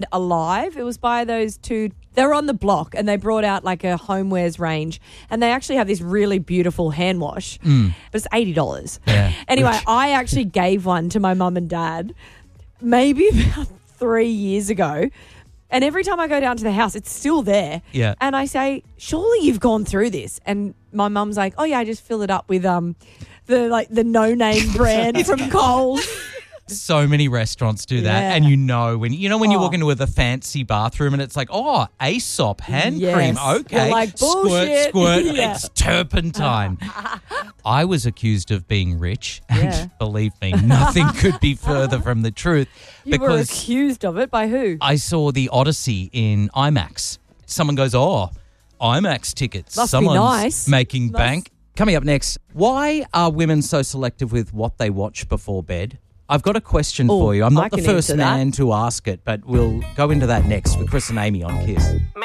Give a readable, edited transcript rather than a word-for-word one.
Alive. It was by those two. They were on the block and they brought out like a homewares range and they actually have this really beautiful hand wash. But it's $80. Yeah. Anyway, I actually gave one to my mum and dad maybe about 3 years ago. And every time I go down to the house, it's still there. Yeah. And I say, surely you've gone through this. And my mum's like, oh yeah, I just fill it up with the no-name brand from Coles. So many restaurants do that, Yeah. and when you walk into the fancy bathroom and it's like, oh, Aesop hand Yes. cream, okay, You're like, bullshit. squirt, Yeah. it's turpentine. I was accused of being rich, and Yeah. believe me, nothing could be further from the truth. You were accused of it by who? I saw the Odyssey in IMAX. Someone goes, oh, IMAX tickets. Must be Someone's nice. making bank. Coming up next, why are women so selective with what they watch before bed? I've got a question for you. I'm I not the can first answer that. man to ask it, but we'll go into that next with Chris and Amy on Kiss.